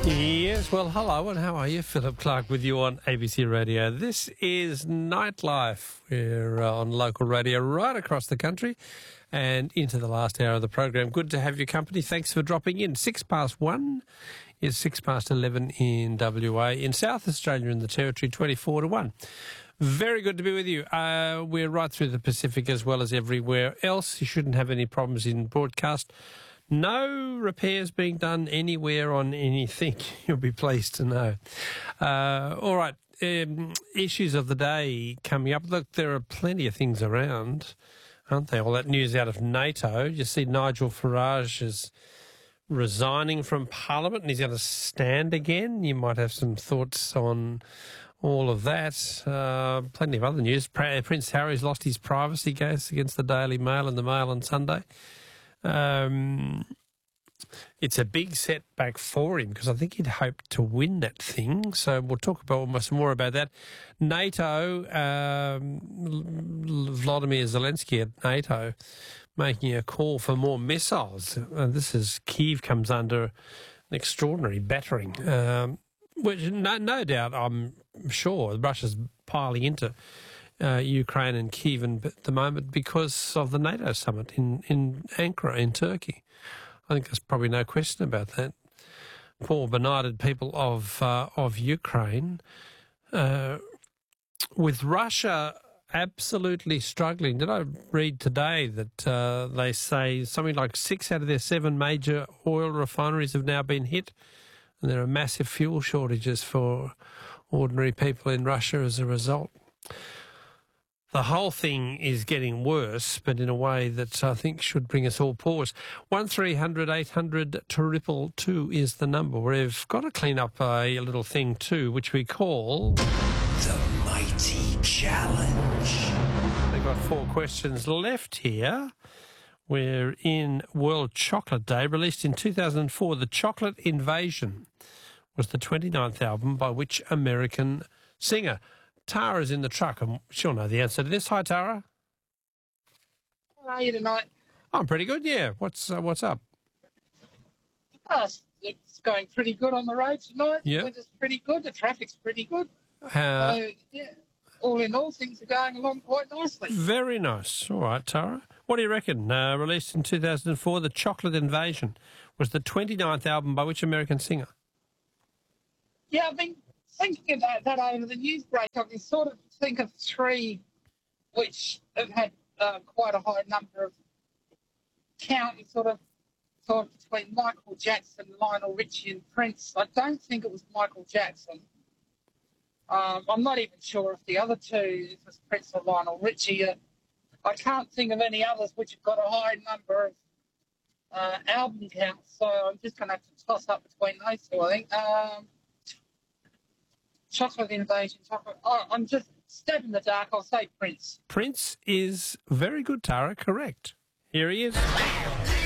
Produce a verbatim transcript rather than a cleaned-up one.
Yes, well, hello and how are you? Philip Clark with you on A B C Radio. This is Nightlife. We're uh, on local radio right across the country and into the last hour of the program. Good to have your company. Thanks for dropping in. Six past one is six past eleven in W A. In South Australia in the Territory, twenty-four to one. Very good to be with you. Uh, we're right through the Pacific as well as everywhere else. You shouldn't have any problems in broadcast. No repairs being done anywhere on anything, you'll be pleased to know. Uh, all right, um, issues of the day coming up. Look, there are plenty of things around, aren't there? All that news out of NATO. You see Nigel Farage is resigning from Parliament and he's going to stand again. You might have some thoughts on all of that. Uh, plenty of other news. Prince Harry's lost his privacy case against the Daily Mail and the Mail on Sunday. Um, it's a big setback for him because I think he'd hoped to win that thing. So we'll talk about some more about that. NATO, um, Vladimir Zelensky at NATO making a call for more missiles. Uh, this is Kyiv comes under an extraordinary battering, um, which no, no doubt I'm sure Russia's piling into Uh, Ukraine and Kyiv at the moment because of the NATO summit in, in Ankara in Turkey. I think there's probably no question about that. Poor benighted people of uh, of Ukraine. Uh, with Russia absolutely struggling. Did I read today that uh, they say something like six out of their seven major oil refineries have now been hit, and there are massive fuel shortages for ordinary people in Russia as a result. The whole thing is getting worse, but in a way that I think should bring us all pause. one three hundred eight hundred two two is the number. We've got to clean up a little thing too, which we call The Mighty Challenge. We've got four questions left here. We're in World Chocolate Day, released in two thousand four. The Chocolate Invasion was the twenty-ninth album by which American singer? Tara's in the truck, and she'll know the answer to this. Hi, Tara. How are you tonight? I'm pretty good, yeah. What's uh, what's up? Oh, it's going pretty good on the road tonight. Yeah. The weather's pretty good. The traffic's pretty good. Uh, so, yeah, all in all, things are going along quite nicely. Very nice. All right, Tara. What do you reckon? Uh, released in two thousand four, The Chocolate Invasion was the twenty-ninth album by which American singer? Yeah, I've been thinking about that over the news break. I can sort of think of three which have had uh, quite a high number of counting sort of sort of between Michael Jackson, Lionel Richie and Prince. I don't think it was Michael Jackson. Um, I'm not even sure if the other two, if it was Prince or Lionel Richie. Uh, I can't think of any others which have got a high number of uh, album counts, so I'm just going to have to toss up between those two, I think. Um, Chocolate Invasion, chocolate. Oh, I'm just stabbing in the dark. I'll say Prince. Prince is very good, Tara. Correct. Here he is.